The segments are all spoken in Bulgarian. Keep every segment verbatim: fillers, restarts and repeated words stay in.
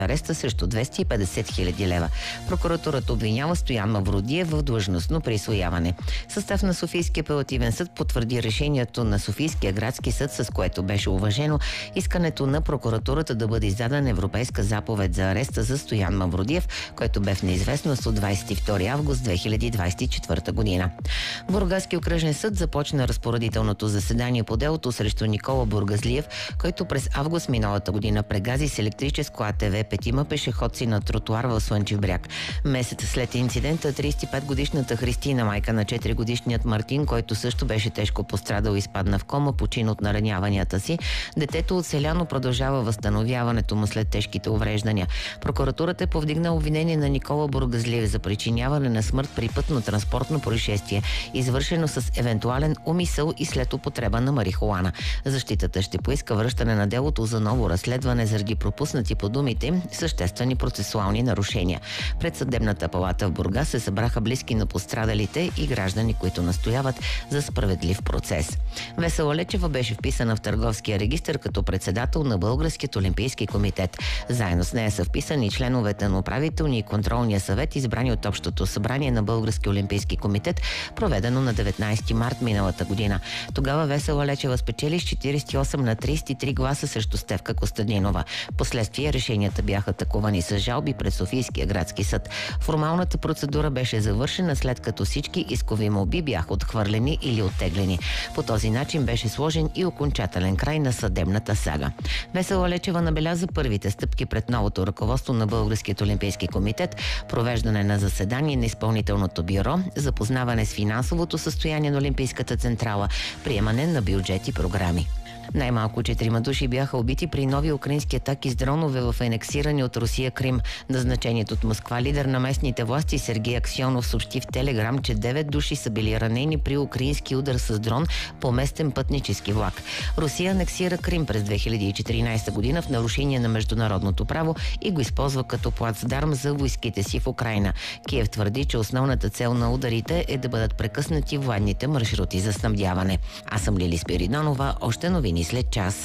ареста срещу двеста и петдесет хиляди лева. Прокуратурата обвинява Стоян Мавродиев в длъжностно присвояване. Състав на Софийския апелативен съд потвърди решението на Софийския градски съд, с което беше уважено искането на прокуратурата да бъде издадена европейска заповед за ареста за Стоян Мавродиев, който бе в неизвестност от двадесет и втори август две хиляди двадесет и четвърта година. Бургаски окръжен съд започна разпоредителното заседание по делото срещу Никола Бургазлиев, който през август миналата година прегази с електрическо А Т В петима пешеходци на тротуар в Слънчев бряг. Месец след инцидента тридесет и пет годишната Христина, майка на четири годишният Мартин, който също беше тежко пострадал и изпадна в кома, почина от нараняванията си. Детето оцеляно продължава възстановяването му след тежките увреждания. Прокуратурата е повдигнала обвинение на Никола Бургазлиев за причиняване на смърт при пътно-транспортно происшествие, извършено с евентуален умисъл и след употреба на марихуана. Защитата ще поиска връщане на делото за ново разследване заради пропуснати по думите съществени процесуални нарушения. Пред съдебната палата в Бургас се събраха близки на пострадалите и граждани, които настояват за справедлив процес. Весела Лечева беше вписана в търговския регистър като председател на Българският олимпийски комитет. Заедно с нея са вписани членовете на управителния и контролния съвет, избрани от Общото събрание на Българския олимпийски комитет, проведено на деветнадесети март миналата година. Тогава Весела Лечева спечели с четиридесет и осем на тридесет и три гласа срещу Стефка Костадинова. Последствие решенията бяха атакувани с жалби пред Софийския градски съд. Формалната процедура беше завършена, след като всички искови молби бяха отхвърлени или оттеглени. По този начин беше сложен и окончателен край на съдебната сага. Весела Лечева набеляза първите стъпки пред новото ръководство на Българският олимпийски комитет, провеждане на заседание на изпълнителното бюро, запознаване с финансовото състояние на Олимпийската централа, приемане на бюджет и програми. Най-малко четирима души бяха убити при нови украински атаки с дронове в анексирани от Русия Крим. Назначеният от Москва лидер на местните власти Сергей Аксьонов съобщи в Телеграм, че девет души са били ранени при украински удар с дрон по местен пътнически влак. Русия анексира Крим през две хиляди и четиринадесета година в нарушение на международното право и го използва като плацдарм за войските си в Украйна. Киев твърди, че основната цел на ударите е да бъдат прекъснати военните маршрути за снабдяване. Аз съм Лили Спиридонова, още новини след час.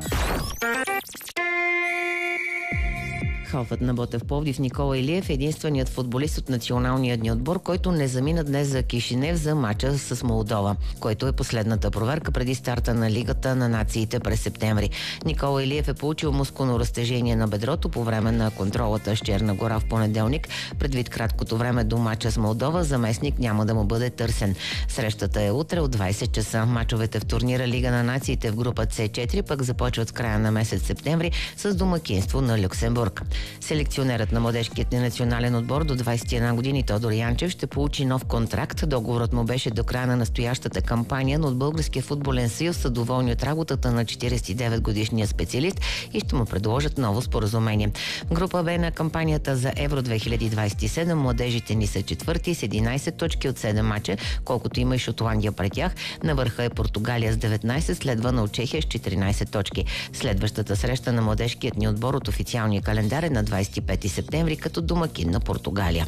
Халфът на Ботев Пловдив Никола Илиев е единственият футболист от националния ни отбор, който не замина днес за Кишинев за мача с Молдова, който е последната проверка преди старта на Лигата на нациите през септември. Никола Илиев е получил мускулно разтежение на бедрото по време на контролата с Черна гора в понеделник. Предвид краткото време до мача с Молдова, заместник няма да му бъде търсен. Срещата е утре от двадесет часа. Мачовете в турнира Лига на нациите в група С четири пък започват в края на месец септември с домакинство на Люксембург. Селекционерът на младежкият ни национален отбор до двадесет и една години Тодор Янчев ще получи нов контракт. Договорът му беше до края на настоящата кампания, но от Българския футболен съюз са доволни от работата на четиридесет и девет годишния специалист и ще му предложат ново споразумение. В група Б на кампанията за Евро две хиляди двадесет и седем младежите ни са четвърти с единадесет точки от седем мача, колкото има и Шотландия пред тях. На върха е Португалия с деветнадесет, следвана от Чехия с четиринадесет точки. Следващата среща на младежкият ни отбор от официалния календар е на двадесет и пети септември като домакин на Португалия.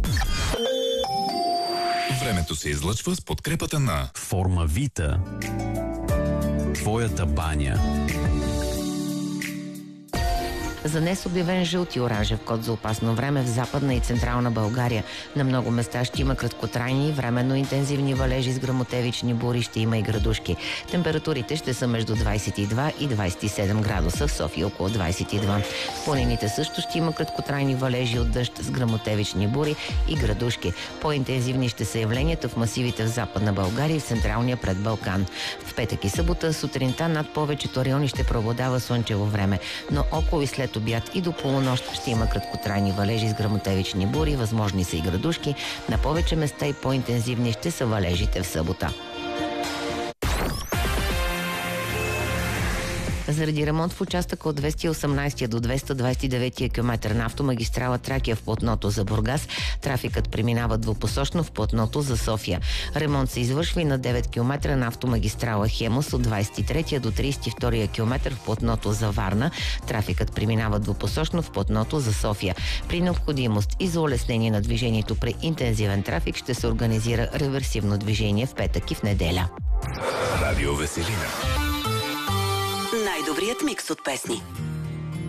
Времето се излъчва с подкрепата на Формавита. Твоята баня. За днес обявен жълт и оранжев код за опасно време в Западна и Централна България. На много места ще има краткотрайни, временно интензивни валежи с гръмотевични бури, ще има и градушки. Температурите ще са между двадесет и два и двадесет и седем градуса, в София около двадесет и два. В планините също ще има краткотрайни валежи от дъжд с гръмотевични бури и градушки. По-интензивни ще са явленията в масивите в Западна България и в Централния предбалкан. В петък и събота сутринта над повечето райони ще преобладава слънчево време, но около и след обяд и до полунощ ще има краткотрайни валежи с гръмотевични бури, възможни са и градушки. На повече места и по-интензивни ще са валежите в събота. Заради ремонт в участъка от двеста и осемнадесети до двеста двадесет и девети километър на автомагистрала Тракия в платното за Бургас, трафикът преминава двупосочно в платното за София. Ремонт се извършва и на девет километра на автомагистрала Хемус от двадесет и трети до тридесет и втори километър в платното за Варна. Трафикът преминава двупосочно в платното за София. При необходимост и за улеснение на движението при интензивен трафик ще се организира реверсивно движение в петък и в неделя. Радио Веселина. Най-добрият микс от песни.